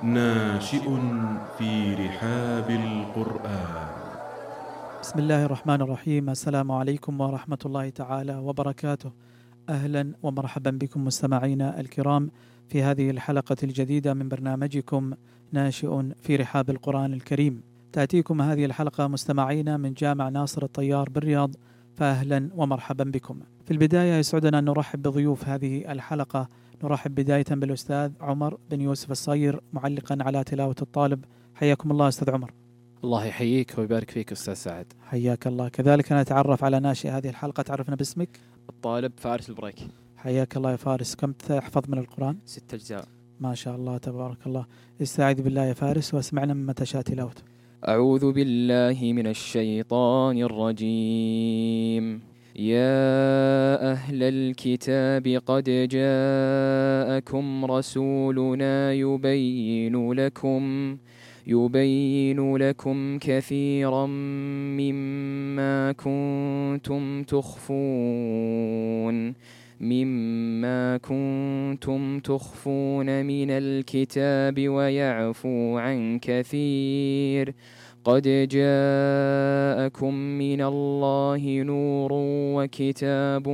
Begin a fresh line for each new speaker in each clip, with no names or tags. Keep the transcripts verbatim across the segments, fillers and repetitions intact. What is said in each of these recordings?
ناشئ في رحاب القرآن.
بسم الله الرحمن الرحيم. السلام عليكم ورحمة الله تعالى وبركاته. أهلا ومرحبا بكم مستمعينا الكرام في هذه الحلقة الجديدة من برنامجكم ناشئ في رحاب القرآن الكريم. تأتيكم هذه الحلقة مستمعينا من جامع ناصر الطيار بالرياض، فأهلا ومرحبا بكم. في البداية يسعدنا أن نرحب بضيوف هذه الحلقة. نرحب بداية بالأستاذ عمر بن يوسف الصير معلقا على تلاوة الطالب. حياكم الله أستاذ عمر.
الله يحييك ويبارك فيك أستاذ سعد.
حياك الله. كذلك نتعرف على ناشئ هذه الحلقة. تعرفنا باسمك؟
الطالب فارس البريك.
حياك الله يا فارس. كم تحفظ من القرآن؟
ست أجزاء.
ما شاء الله تبارك الله. استعيذ بالله يا فارس واسمعنا مما تشاء تلاوته.
أعوذ بالله من الشيطان الرجيم. يا أهل الكتاب قد جاءكم رسولنا يبين لكم يبين لكم كثيرا مما كنتم تخفون مما كنتم تخفون من الكتاب ويعفو عن كثير. قد جاءكم من الله نور وكتاب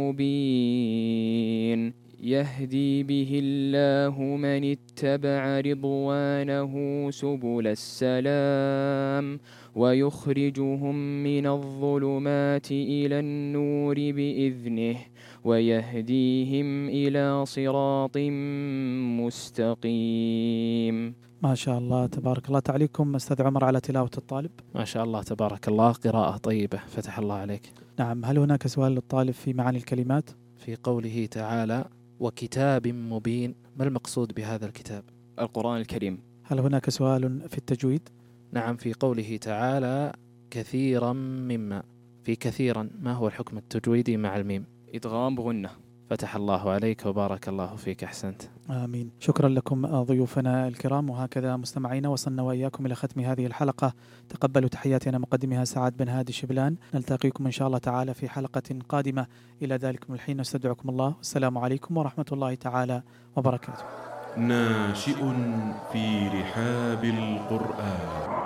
مبين يهدي به الله من اتبع رضوانه سبل السلام ويخرجهم من الظلمات إلى النور بإذنه ويهديهم إلى صراط مستقيم.
ما شاء الله تبارك الله. تعليقكم أستاذ عمر على تلاوة الطالب؟
ما شاء الله تبارك الله، قراءة طيبة فتح الله عليك.
نعم. هل هناك سؤال للطالب في معاني الكلمات؟
في قوله تعالى وكتاب مبين، ما المقصود بهذا الكتاب؟
القرآن الكريم.
هل هناك سؤال في التجويد؟
نعم. في قوله تعالى كثيرا مما، في كثيرا ما هو الحكم التجويدي مع الميم؟
إدغام بغنة.
فتح الله عليك وبارك الله فيك، أحسنت.
آمين. شكرا لكم ضيوفنا الكرام. وهكذا مستمعينا وصلنا وإياكم إلى ختم هذه الحلقة. تقبلوا تحياتنا مقدمها سعد بن هادي شبلان. نلتقيكم إن شاء الله تعالى في حلقة قادمة. إلى ذلكم الحين نستودعكم الله، والسلام عليكم ورحمة الله تعالى وبركاته.
ناشئ في رحاب القرآن.